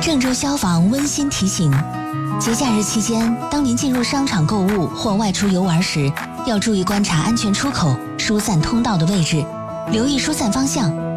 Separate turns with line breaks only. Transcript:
郑州消防温馨提醒：节假日期间，当您进入商场购物或外出游玩时，要注意观察安全出口、疏散通道的位置，留意疏散方向。